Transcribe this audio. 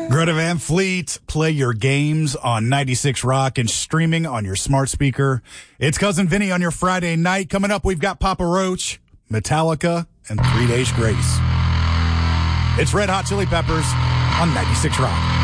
Greta Van Fleet, play your games on 96 Rock and streaming on your smart speaker. It's Cousin Vinny on your Friday night. Coming up, we've got Papa Roach, Metallica, and 3 Days Grace. It's Red Hot Chili Peppers on 96 Rock.